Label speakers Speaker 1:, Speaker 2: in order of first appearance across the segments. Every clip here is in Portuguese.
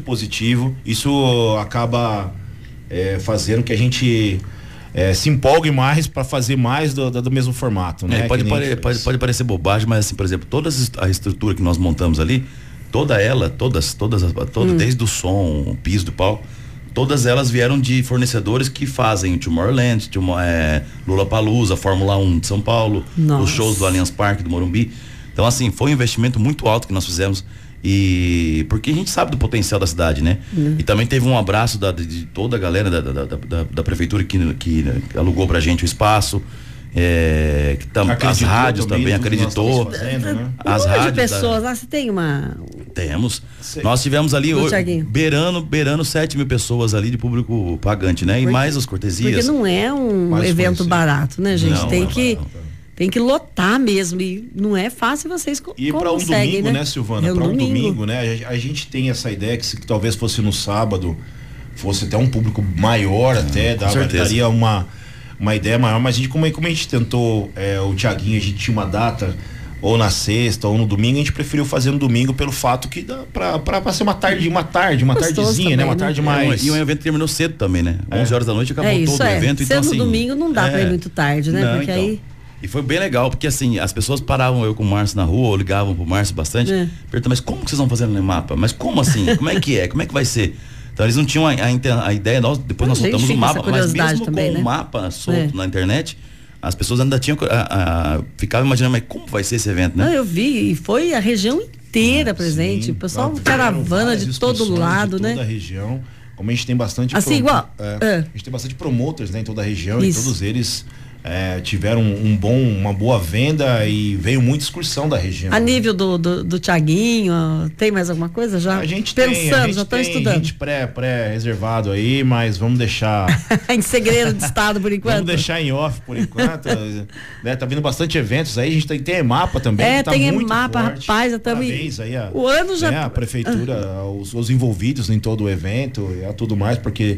Speaker 1: positivo. Isso acaba fazendo que a gente se empolgue mais para fazer mais do mesmo formato, né?
Speaker 2: Pode parecer bobagem, mas assim, por exemplo, toda a estrutura que nós montamos ali, desde o som, o piso do palco, todas elas vieram de fornecedores que fazem o Tomorrowland, Lollapalooza, Fórmula 1 de São Paulo, os shows do Allianz Parque, do Morumbi. Então, assim, foi um investimento muito alto que nós fizemos, e porque a gente sabe do potencial da cidade, né? E também teve um abraço de toda a galera da prefeitura que alugou pra gente o espaço. As rádios também acreditou.
Speaker 1: Né?
Speaker 3: As rádios de pessoas lá, você tem uma...
Speaker 2: Temos. Nós tivemos ali beirando 7 mil pessoas ali de público pagante, né? E mais as cortesias.
Speaker 3: Porque não é um evento barato, né, gente? Não, tem que lotar mesmo, e não é fácil vocês conseguem.
Speaker 1: E para um domingo, né, Silvana? Para um domingo, né? A gente tem essa ideia que talvez fosse no sábado, fosse até um público maior, daria uma ideia maior, mas como a gente tentou, o Thiaguinho, a gente tinha uma data ou na sexta ou no domingo, a gente preferiu fazer no domingo pelo fato que dá pra ser uma tardezinha, também, né? Uma tarde mais.
Speaker 2: E o evento terminou cedo também, né? 11 horas da noite acabou todo o evento.
Speaker 3: Então, no domingo não dá pra ir muito tarde, né?
Speaker 2: Não,
Speaker 3: porque então. Aí...
Speaker 2: E foi bem legal, porque assim, as pessoas paravam eu com o Márcio na rua, ou ligavam pro Márcio bastante, perguntavam, mas como que vocês vão fazer no mapa? Mas como assim? Como é que é? Como é que vai ser? Então eles não tinham a ideia, depois nós soltamos o mapa, mas mesmo também, com o mapa solto na internet, as pessoas ainda tinham, ficavam imaginando, mas como vai ser esse evento, né?
Speaker 3: Não, eu vi, e foi a região inteira presente, o pessoal caravana de todo lado, né?
Speaker 1: Toda a região, como a gente tem bastante...
Speaker 3: Assim, igual...
Speaker 1: A gente tem bastante promoters, né, em toda a região, e todos eles... tiveram uma boa venda e veio muita excursão da região.
Speaker 3: A nível do Thiaguinho, tem mais alguma coisa já?
Speaker 1: A gente
Speaker 3: já estão estudando.
Speaker 1: A gente pré-reservado aí, mas vamos deixar
Speaker 3: em segredo de estado por enquanto.
Speaker 1: Vamos deixar em off por enquanto. Né, tá vindo bastante eventos aí, a gente tem EMAPA também, que tá
Speaker 3: tem
Speaker 1: muito
Speaker 3: EMAPA,
Speaker 1: forte.
Speaker 3: rapaz,
Speaker 1: Parabéns aí
Speaker 3: o ano já...
Speaker 1: a prefeitura, os envolvidos em todo o evento e tudo mais, porque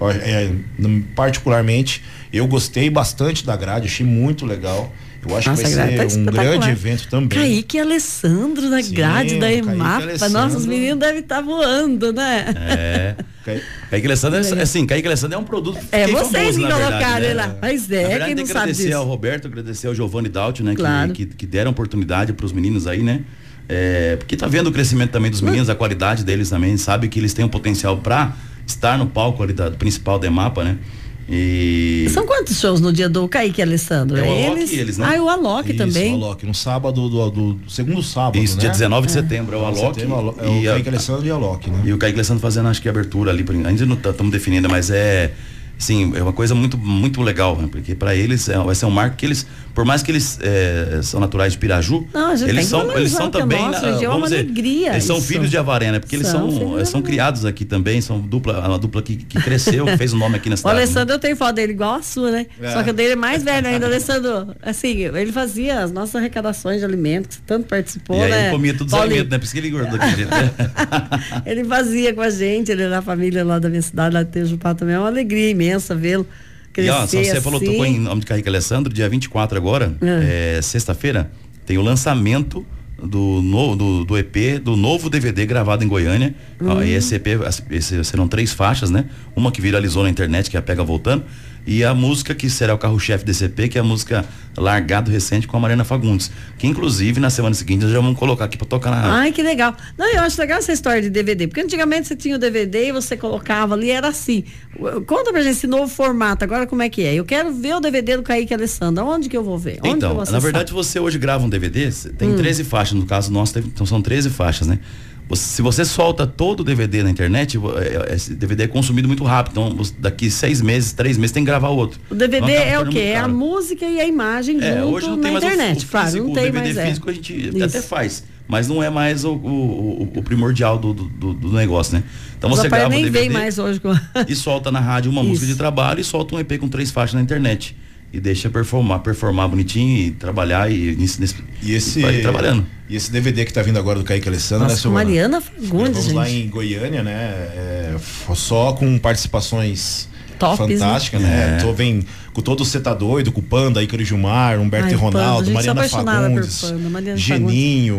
Speaker 1: particularmente eu gostei bastante da grade, achei muito legal. Eu acho que vai ser um grande evento também.
Speaker 3: Kaique Alessandro na grade da EMAPA. Nossa, os meninos devem estar voando, né?
Speaker 2: Kaique Alessandro Kaique Alessandro é um produto.
Speaker 3: Vocês que colocaram ele lá. Mas quem não sabe disso.
Speaker 2: Agradecer ao Roberto, agradecer ao Giovanni Daut, né? Claro. Que deram oportunidade para os meninos aí, né? Porque tá vendo o crescimento também dos meninos, a qualidade deles também, sabe que eles têm um potencial para estar no palco ali principal da EMAPA, né? E...
Speaker 3: São quantos shows no dia do Kaique Alessandro?
Speaker 2: O Alok e eles, né?
Speaker 3: O Alok também.
Speaker 1: O Alok, no sábado do segundo sábado,
Speaker 2: isso,
Speaker 1: né?
Speaker 2: dia 19 de setembro é o Alok.
Speaker 1: O Kaique Alessandro e o Alok, né?
Speaker 2: E o Kaique Alessandro fazendo, acho que a abertura ali, ainda não estamos definindo, mas sim, é uma coisa muito, muito legal, né? Porque para eles vai ser um marco que eles, por mais que eles são naturais de Piraju, eles são também, vamos dizer, alegria, eles são filhos de Avaré, né? Porque eles são criados aqui também, são uma dupla que cresceu, fez o nome aqui na cidade.
Speaker 3: O Alessandro, eu tenho foto dele igual a sua, né? Só que o dele é mais velho ainda. O Alessandro, assim, ele fazia as nossas arrecadações de alimentos, que você tanto participou,
Speaker 2: né?
Speaker 3: Ele
Speaker 2: comia tudo os alimentos, né? Por isso que ele engordou daquele jeito, né?
Speaker 3: Ele fazia com a gente, ele era a família lá da minha cidade, lá de Tejupá também, é uma alegria imensa vê-lo crescer.
Speaker 2: Você falou, tocou em nome de Kaique Alessandro, dia 24 agora, sexta-feira, tem o lançamento do EP, do novo DVD gravado em Goiânia. Esse EP, serão 3 faixas, né? Uma que viralizou na internet, que é a Pega Voltando, e a música que será o carro-chefe desse EP, que é a música Largado Recente com a Mariana Fagundes, que inclusive na semana seguinte nós já vamos colocar aqui pra tocar na rádio.
Speaker 3: Ai, que legal. Não, eu acho legal essa história de DVD, porque antigamente você tinha o DVD e você colocava ali, era assim. Conta pra gente esse novo formato, agora como é que é? Eu quero ver o DVD do Kaique Alessandro, onde que eu vou ver? Onde
Speaker 2: então, na verdade você hoje grava um DVD, tem 13 faixas, no caso nosso, então são 13 faixas, né? Se você solta todo o DVD na internet, esse DVD é consumido muito rápido. Então, daqui 6 meses, 3 meses, tem que gravar outro.
Speaker 3: O DVD é o quê? É a música e a imagem junto
Speaker 2: hoje não tem
Speaker 3: na
Speaker 2: mais
Speaker 3: internet,
Speaker 2: o
Speaker 3: claro. Não
Speaker 2: o
Speaker 3: tem
Speaker 2: DVD
Speaker 3: mais,
Speaker 2: físico a gente até faz, mas não é mais o primordial do negócio, né? Então você grava o DVD
Speaker 3: vem mais hoje
Speaker 2: e solta na rádio uma música de trabalho e solta um EP com 3 faixas na internet. E deixa performar bonitinho e trabalhar e vai trabalhando.
Speaker 1: E esse DVD que tá vindo agora do Kaique Alessandro,
Speaker 3: né, Mariana Fagundes,
Speaker 1: vamos lá em Goiânia, né? Só com participações fantásticas, né? Vem com todo o Cê Tá Doido, com o Panda, Ícaro Gilmar, Humberto e Ronaldo, Mariana Fagundes, Geninho.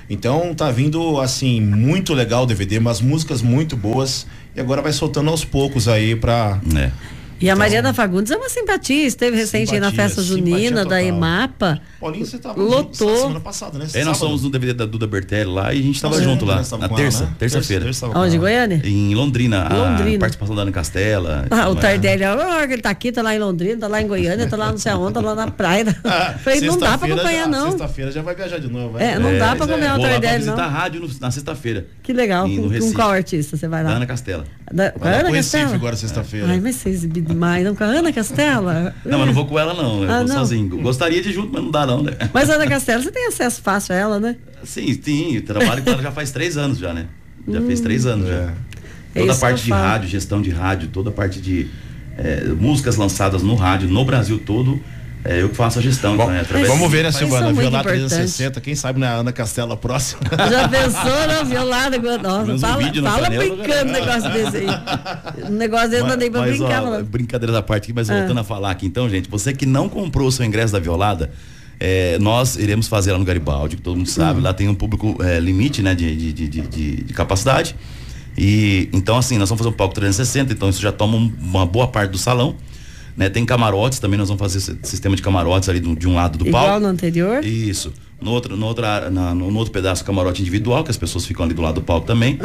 Speaker 1: Então tá vindo assim, muito legal o DVD, umas músicas muito boas, e agora vai soltando aos poucos aí pra...
Speaker 3: E a Mariana Fagundes é uma simpatia, esteve recente aí na festa junina da EMAPA.
Speaker 1: Paulinho, você tava
Speaker 3: lotou
Speaker 1: semana passada, né?
Speaker 2: Nós fomos no DVD da Duda Bertelli lá e a gente tava junto lá, na terça-feira.
Speaker 3: Onde, Goiânia?
Speaker 2: Em Londrina, a participação da Ana Castela.
Speaker 3: O Tardelli, ele tá aqui, tá lá em Londrina, tá lá em Goiânia, tá lá não sei aonde, tá lá na praia. Falei, não dá pra acompanhar, não.
Speaker 1: Sexta-feira já vai viajar de novo,
Speaker 3: não dá pra acompanhar o Tardelli, não.
Speaker 2: Vou visitar a rádio na sexta-feira.
Speaker 3: Que legal, com qual artista você vai lá?
Speaker 2: Da Ana Castela.
Speaker 3: Com a Ana
Speaker 1: Castela? Agora sexta-feira.
Speaker 3: Ai, mas você exibiu demais, não, com a Ana Castela?
Speaker 2: Não, mas não vou com ela, não. Eu vou sozinho. Gostaria de ir junto, mas não dá, não, né?
Speaker 3: Mas a Ana Castela, você tem acesso fácil a ela, né?
Speaker 2: Sim, eu trabalho com ela já faz 3 anos já, né? Já fez 3 anos já. Toda a parte de rádio, gestão de rádio, toda a parte de músicas lançadas no rádio, no Brasil todo, eu que faço a gestão.
Speaker 1: Bom, vamos ver, né, Silvana? Violada 360, quem sabe na Ana Castela próxima.
Speaker 3: Já pensou, né? Violada, nossa, fala brincando um negócio desse aí. Um negócio desse não dei pra brincar.
Speaker 2: Brincadeira da parte aqui, mas voltando a falar aqui então, gente, você que não comprou o seu ingresso da Violada, nós iremos fazer lá no Garibaldi, que todo mundo sabe, lá tem um público limite, né, de capacidade. E então assim, nós vamos fazer um palco 360, então isso já toma uma boa parte do salão, né? Tem camarotes também, nós vamos fazer sistema de camarotes ali de um lado do palco.
Speaker 3: Igual no anterior?
Speaker 2: Isso. No outro pedaço, camarote individual, que as pessoas ficam ali do lado do palco também.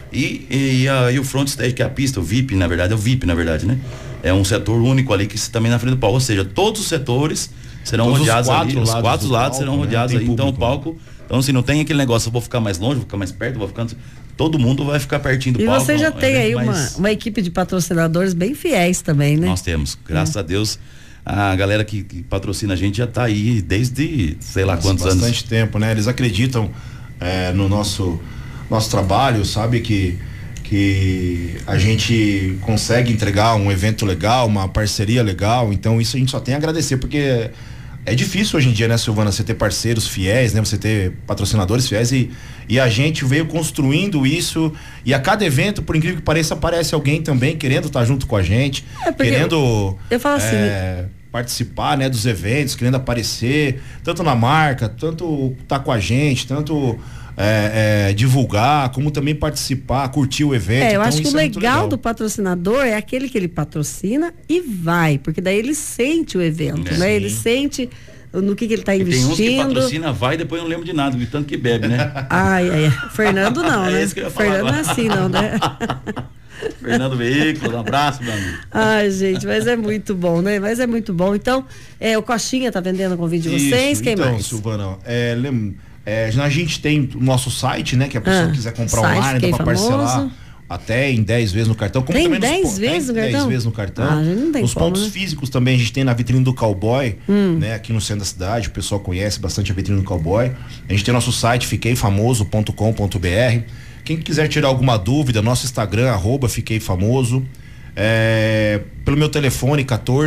Speaker 2: E o front stage, que é a pista, o VIP, na verdade, né? É um setor único ali que também na frente do palco, ou seja, todos os setores serão rodeados ali, os 4 lados serão rodeados aí, então o palco, então assim, não tem aquele negócio, eu vou ficar mais longe, vou ficar mais perto, vou ficando, todo mundo vai ficar pertinho do palco.
Speaker 3: E você já tem aí uma equipe de patrocinadores bem fiéis também, né?
Speaker 2: Nós temos, graças a Deus, a galera que patrocina a gente já tá aí desde, sei lá quantos anos.
Speaker 1: Bastante tempo, né? Eles acreditam no nosso trabalho, sabe que a gente consegue entregar um evento legal, uma parceria legal, então isso a gente só tem a agradecer, porque é difícil hoje em dia, né, Silvana, você ter parceiros fiéis, né, você ter patrocinadores fiéis e a gente veio construindo isso, e a cada evento, por incrível que pareça, aparece alguém também querendo estar junto com a gente, querendo
Speaker 3: eu falo assim,
Speaker 1: participar, né, dos eventos, querendo aparecer, tanto na marca, tanto tá com a gente, tanto divulgar, como também participar, curtir o evento.
Speaker 3: Eu acho que o legal do patrocinador é aquele que ele patrocina e vai, porque daí ele sente o evento, né? Ele sente no que ele está investindo.
Speaker 2: Tem uns que patrocina, vai e depois não lembra de nada, de tanto que bebe, né?
Speaker 3: Fernando não, né? Fernando não é assim, não, né?
Speaker 2: Fernando Veículos, um abraço, meu amigo.
Speaker 3: Ai, gente, mas é muito bom, né? Mas é muito bom. Então, o Coxinha tá vendendo o convite de vocês, quem
Speaker 1: então,
Speaker 3: mais?
Speaker 1: Silvana, a gente tem o nosso site, né? Que a pessoa quiser comprar online, dá pra parcelar até em 10 vezes no cartão. Como
Speaker 3: tem
Speaker 1: também
Speaker 3: 10 vezes no cartão?
Speaker 1: 10 vezes no cartão.
Speaker 3: Não tem
Speaker 1: Os pontos físicos também, a gente tem na vitrine do Cowboy, né? Aqui no centro da cidade, o pessoal conhece bastante a vitrine do Cowboy. A gente tem nosso site, fiqueifamoso.com.br. Quem quiser tirar alguma dúvida, nosso Instagram, @fiqueifamoso. Pelo meu telefone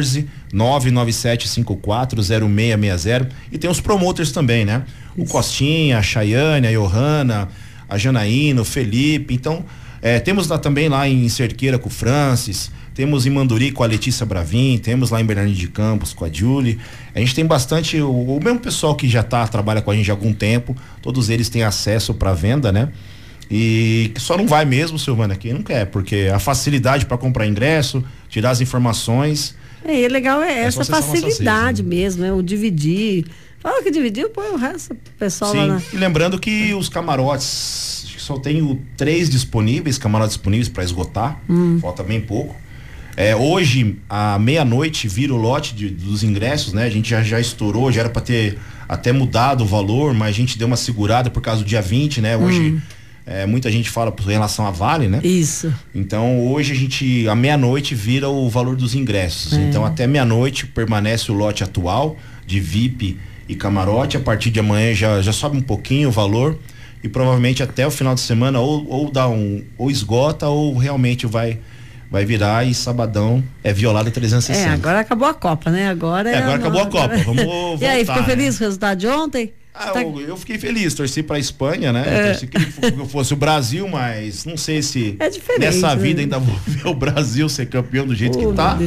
Speaker 1: 14-99754-0660. E tem os promoters também, né? O Costinha, a Chayane, a Johanna, a Janaína, o Felipe. Então, temos também lá em Cerqueira com o Francis, temos em Manduri com a Letícia Bravin, temos lá em Bernardino de Campos com a Julie. A gente tem bastante, o mesmo pessoal que já trabalha com a gente há algum tempo, todos eles têm acesso para venda, né? E só não vai mesmo, Silvana, quem não quer, porque a facilidade para comprar ingresso, tirar as informações.
Speaker 3: É legal, essa facilidade mesmo, né? O dividir. Fala que dividiu, põe o resto do pessoal lá.
Speaker 1: Sim, e lembrando que os camarotes, só tenho 3 camarotes disponíveis para esgotar, falta bem pouco. Hoje, à meia-noite, vira o lote dos ingressos, né? A gente já estourou, já era para ter até mudado o valor, mas a gente deu uma segurada por causa do dia 20, né? Hoje. Muita gente fala em relação a Vale, né?
Speaker 3: Isso.
Speaker 1: Então hoje à meia-noite vira o valor dos ingressos. Então até meia-noite permanece o lote atual de VIP e camarote. A partir de amanhã já sobe um pouquinho o valor e provavelmente até o final de semana ou esgota ou realmente vai virar, e sabadão é Violada 360.
Speaker 3: Agora acabou a Copa, né? Agora
Speaker 1: acabou a Copa. Vamos voltar.
Speaker 3: E aí, ficou feliz com o resultado de ontem?
Speaker 1: Eu fiquei feliz, torci pra Espanha, né? Torci que fosse o Brasil, mas não sei se nessa vida ainda vou ver o Brasil ser campeão do jeito que tá.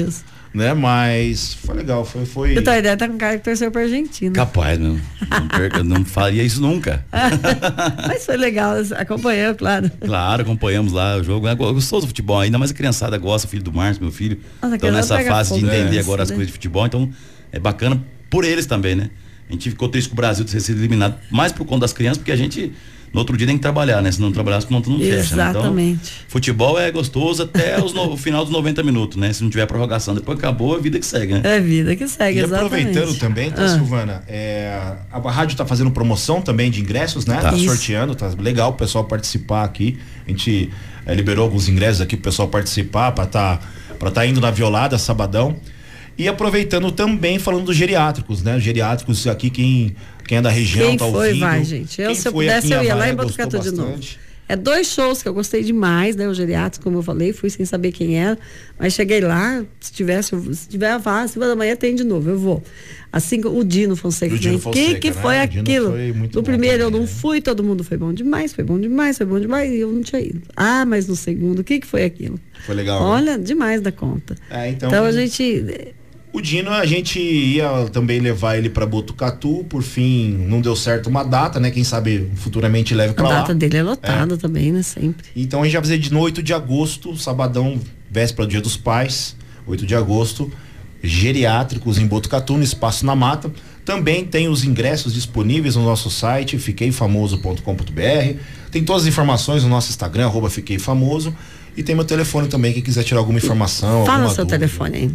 Speaker 1: né? Mas foi legal, foi...
Speaker 3: Então a ideia tá com cara que torceu pra Argentina.
Speaker 2: Capaz, não faria isso nunca.
Speaker 3: Mas foi legal, acompanhamos, claro.
Speaker 2: Claro, acompanhamos lá o jogo. É gostoso o futebol, ainda mais a criançada gosta, filho do Márcio, meu filho.
Speaker 3: Nossa,
Speaker 2: então nessa fase de entender agora as
Speaker 3: né?
Speaker 2: coisas de futebol, então é bacana por eles também, né? A gente ficou triste com o Brasil ter sido eliminado, mais por conta das crianças, porque a gente no outro dia tem que trabalhar, né? Se não trabalhar, senão não fecha.
Speaker 3: Exatamente.
Speaker 2: Né? Então, futebol é gostoso até o final dos 90 minutos, né? Se não tiver prorrogação, depois acabou, a vida que segue, né?
Speaker 3: É a vida que segue,
Speaker 1: e
Speaker 3: exatamente.
Speaker 1: Aproveitando também, tá, Silvana, a rádio tá fazendo promoção também de ingressos, né? Tá sorteando, tá legal o pessoal participar aqui. A gente liberou alguns ingressos aqui pro pessoal participar, pra tá indo na Violada, sabadão. E aproveitando também, falando dos geriátricos, né? Os geriátricos aqui, quem é da região,
Speaker 3: quem
Speaker 1: tá
Speaker 3: foi,
Speaker 1: ouvindo.
Speaker 3: vai, gente. Se eu pudesse, eu ia lá em Botucatu de novo. É 2 shows que eu gostei demais, né? O geriátrico, como eu falei, fui sem saber quem era, mas cheguei lá, se tiver a vaga, 5 da manhã tem de novo, eu vou. Assim, o Dino Fonseca. Que foi aquilo? No primeiro eu não fui, todo mundo foi bom demais, e eu não tinha ido. Mas no segundo, o que foi aquilo?
Speaker 1: Foi legal.
Speaker 3: Olha, demais da conta. Então a gente...
Speaker 1: O Dino, a gente ia também levar ele para Botucatu, por fim, não deu certo uma data, né? Quem sabe futuramente leve para lá.
Speaker 3: A data dele é lotada também, né? Sempre.
Speaker 1: Então a gente vai fazer de 8 de agosto, sabadão, véspera do Dia dos Pais, 8 de agosto, geriátricos em Botucatu, no Espaço na Mata. Também tem os ingressos disponíveis no nosso site, fiqueifamoso.com.br. Tem todas as informações no nosso Instagram, @fiqueifamoso. E tem meu telefone também, quem quiser tirar alguma informação.
Speaker 3: Fala seu telefone aí.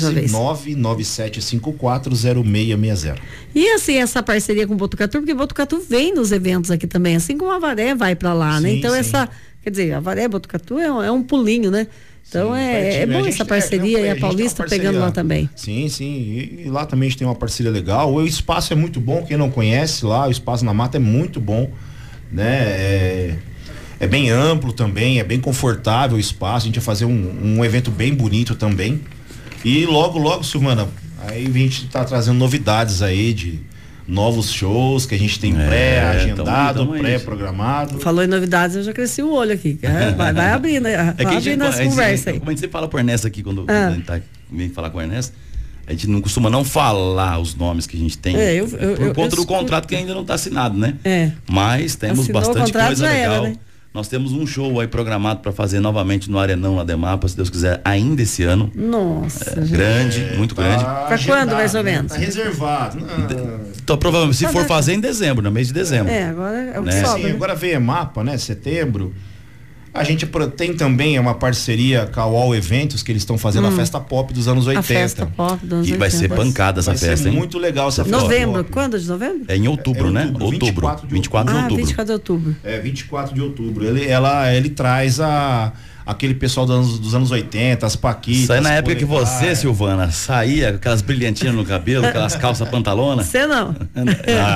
Speaker 1: 14-997540660.
Speaker 3: E assim, essa parceria com o Botucatu, porque Botucatu vem nos eventos aqui também, assim como a Avaré vai pra lá, né? Então quer dizer, a Avaré, Botucatu é um pulinho, né? Então é bom essa parceria e a Paulista pegando lá também.
Speaker 1: Sim. E lá também a gente tem uma parceria legal. O espaço é muito bom, quem não conhece lá, o Espaço na Mata é muito bom, né? É bem amplo também, é bem confortável o espaço. A gente vai fazer um evento bem bonito também. E logo, Silvana, aí a gente tá trazendo novidades aí de novos shows que a gente tem pré-agendado, pré-programado.
Speaker 3: Falou em novidades, eu já cresci o olho aqui. Vai abrindo, abrindo as conversas aí.
Speaker 2: Como a gente sempre fala com o Ernesto aqui, quando a gente vem falar com o Ernesto, a gente não costuma não falar os nomes que a gente tem por conta do contrato que ainda não está assinado, né? Mas temos bastante coisa legal. Né? Nós temos um show aí programado para fazer novamente no Arenão lá de Mapa, se Deus quiser, ainda esse ano.
Speaker 3: Nossa,
Speaker 2: grande, muito grande.
Speaker 3: Para quando, mais ou menos?
Speaker 1: Tá reservado.
Speaker 2: Então, provavelmente, se for fazer em dezembro, no mês de dezembro.
Speaker 3: Agora é o que sobra.
Speaker 1: Sim, agora veio Mapa, né? Setembro. A gente tem também uma parceria com a UOL Eventos, que eles estão fazendo a Festa Pop dos anos 80.
Speaker 3: A Festa Pop dos anos 80.
Speaker 2: E vai ser pancada essa festa, hein?
Speaker 1: Vai ser muito legal essa festa.
Speaker 3: Novembro, quando de novembro?
Speaker 2: É em outubro, né? Outubro. 24 de outubro.
Speaker 3: 24 de outubro.
Speaker 1: 24 de outubro. Ele traz aquele pessoal dos anos 80, as Paquitas.
Speaker 2: Isso aí na época que você, Silvana, saía com aquelas brilhantinhas no cabelo, aquelas calças pantalona.
Speaker 3: Você não.
Speaker 2: Não.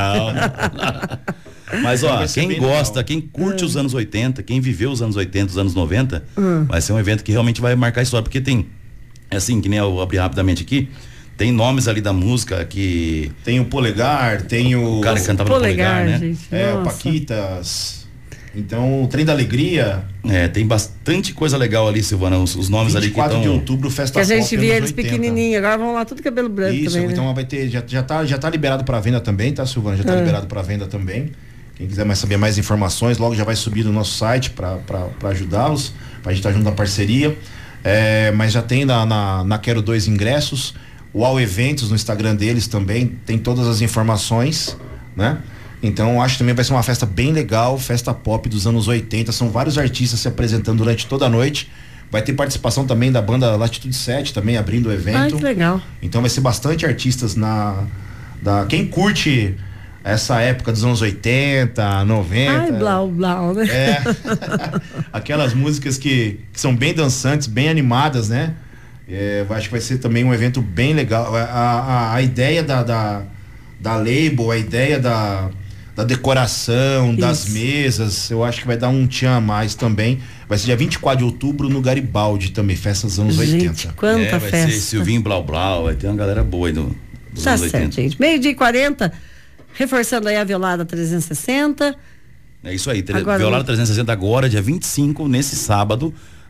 Speaker 2: Mas quem gosta, legal. Quem curte os anos 80, quem viveu os anos 80, os anos 90, vai ser um evento que realmente vai marcar a história, porque tem, assim, que nem eu abri rapidamente aqui, tem nomes ali da música que...
Speaker 1: Tem o Polegar, tem o...
Speaker 2: O cara que cantava no Polegar, né?
Speaker 3: Gente,
Speaker 1: o Paquitas... Então, o Trem da Alegria.
Speaker 2: Tem bastante coisa legal ali, Silvana. Os nomes ali que estão...
Speaker 1: 24 de outubro, Festa Pop.
Speaker 3: Que a gente via eles pequenininhos, agora vão lá tudo cabelo branco.
Speaker 1: Isso,
Speaker 3: também,
Speaker 1: então
Speaker 3: né?
Speaker 1: vai ter, já tá liberado para venda também, tá, Silvana? Já tá liberado para venda também. Quem quiser saber mais informações, logo já vai subir no nosso site para ajudá-los, pra gente estar junto na parceria. Mas já tem na Quero 2 ingressos. O UOL Eventos no Instagram deles também tem todas as informações, né? Então acho que também vai ser uma festa bem legal, festa pop dos anos 80, são vários artistas se apresentando durante toda a noite. Vai ter participação também da banda Latitude 7 também abrindo o evento.
Speaker 3: Que legal.
Speaker 1: Então vai ser bastante artistas quem curte essa época dos anos 80, 90.
Speaker 3: Blau, blau, né?
Speaker 1: Aquelas músicas que são bem dançantes, bem animadas, né? Acho que vai ser também um evento bem legal. A ideia da label, a ideia da decoração, das mesas, eu acho que vai dar um tchan a mais também. Vai ser dia 24 de outubro no Garibaldi também, festa dos anos 80.
Speaker 3: Quanta
Speaker 2: vai
Speaker 3: festa.
Speaker 2: Ser Silvinho Blau Blau, vai ter uma galera boa aí dos anos 80.
Speaker 3: Certo, gente. 12:40, reforçando aí a Violada 360.
Speaker 2: É isso aí, Violada 360 agora, dia 25, nesse sábado,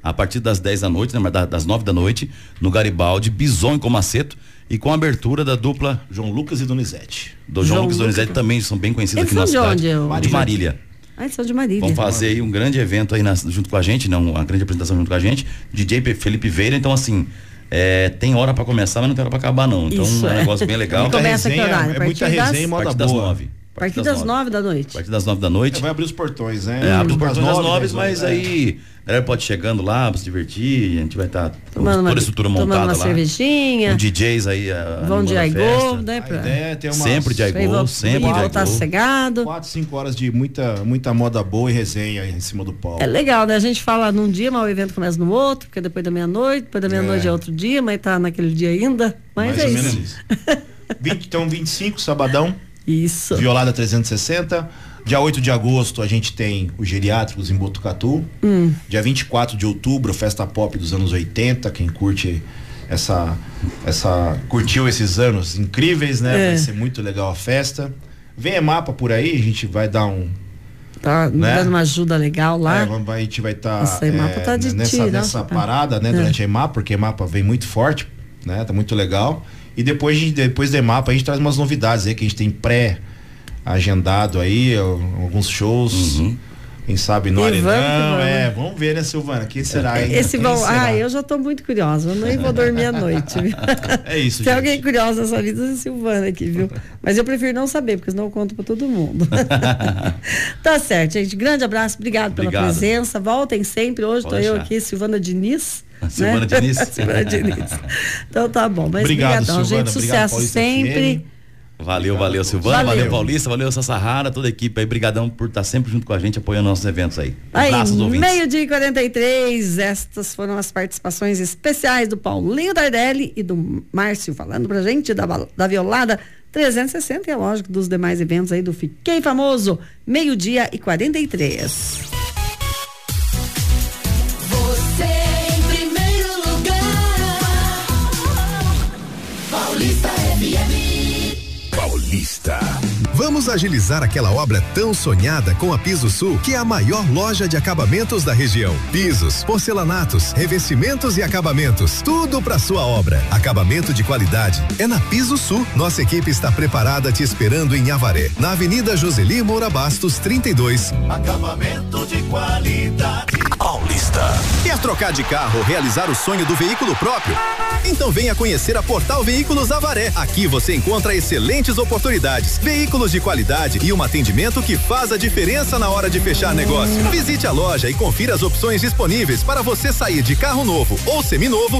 Speaker 2: a partir das 10 da noite, né, das 9 da noite, no Garibaldi, Bison e Comaceto, e com a abertura da dupla
Speaker 1: João Lucas e Donizete.
Speaker 2: Do João Lucas e Donizete também são bem conhecidos aqui na cidade. De Marília.
Speaker 3: Eles são de Marília.
Speaker 2: Vamos fazer aí um grande evento aí junto com a gente, né? Uma grande apresentação junto com a gente. DJ Felipe Veira, então assim, tem hora pra começar, mas não tem hora pra acabar não. Então é um negócio bem legal.
Speaker 3: Começa que horário?
Speaker 1: É muita resenha e moda boa.
Speaker 3: A partir das 9 da noite.
Speaker 2: A partir das 9 da noite.
Speaker 1: Vai abrir os portões, né?
Speaker 2: Abre os portões às 9, mas aí a galera pode ir chegando lá pra se divertir, a gente vai estar toda a estrutura montada lá.
Speaker 3: Cervejinha.
Speaker 2: Com DJs aí.
Speaker 3: Vão de Aigol, né?
Speaker 1: A ideia é ter uma...
Speaker 2: Sempre de Aigol, sempre de Aigol.
Speaker 3: Voltar sossegado.
Speaker 1: 4, 5 horas de muita moda boa e resenha aí em cima do palco.
Speaker 3: É legal, né? A gente fala num dia, mas o evento começa no outro, porque depois da meia-noite, depois da meia-noite é outro dia, mas tá naquele dia ainda. Mas
Speaker 1: mais ou menos isso. Então, 25, sabadão.
Speaker 3: Isso.
Speaker 1: Violada 360. Dia 8 de agosto a gente tem os Geriátricos em Botucatu. Dia 24 de outubro, Festa Pop dos anos 80. Quem curte curtiu esses anos incríveis, né? Vai ser muito legal a festa. Vem EMAPA por aí, a gente vai dar
Speaker 3: tá dando uma ajuda legal lá.
Speaker 1: A gente vai estar
Speaker 3: nessa
Speaker 1: parada, né? Durante a EMAPA, porque a EMAPA vem muito forte, né? Tá muito legal. E depois da EMAPA a gente traz umas novidades aí que a gente tem pré-agendado aí, alguns shows. Quem sabe no Arenão. Vamos ver, né, Silvana? Quem será aí?
Speaker 3: Eu já tô muito curiosa, eu nem vou dormir à noite, viu?
Speaker 1: É isso,
Speaker 3: Tem alguém curioso nessa vida, é a Silvana aqui, viu? Mas eu prefiro não saber, porque senão eu conto pra todo mundo. Tá certo, gente. Grande abraço, obrigado pela presença. Voltem sempre. Hoje tô eu aqui, Silvana Diniz.
Speaker 2: Silvana Diniz.
Speaker 3: Silvana Diniz. Então tá bom, mas obrigado, gente. Sucesso sempre.
Speaker 2: Valeu, Silvana, valeu Paulista, valeu Sassarrara, toda a equipe aí, brigadão por estar sempre junto com a gente, apoiando nossos eventos aí.
Speaker 3: Abraços, ouvintes. 12:43, estas foram as participações especiais do Paulinho Tardelli e do Márcio, falando pra gente da Violada 360 e, é lógico, dos demais eventos aí do Fiquei Famoso, 12:43.
Speaker 4: Vamos agilizar aquela obra tão sonhada com a Piso Sul, que é a maior loja de acabamentos da região. Pisos, porcelanatos, revestimentos e acabamentos, tudo para sua obra. Acabamento de qualidade é na Piso Sul. Nossa equipe está preparada te esperando em Avaré, na Avenida Joseli Moura Bastos 32.
Speaker 5: Acabamento de qualidade.
Speaker 4: Paulista. Quer trocar de carro ou realizar o sonho do veículo próprio? Então venha conhecer a Portal Veículos Avaré. Aqui você encontra excelentes oportunidades, veículos de qualidade e um atendimento que faz a diferença na hora de fechar negócio. Visite a loja e confira as opções disponíveis para você sair de carro novo ou seminovo